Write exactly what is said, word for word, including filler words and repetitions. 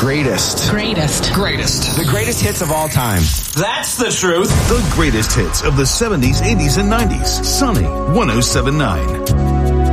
Greatest. Greatest. Greatest. The greatest hits of all time. That's the truth. The greatest hits of the seventies, eighties, and nineties. Sunny one oh seven point nine.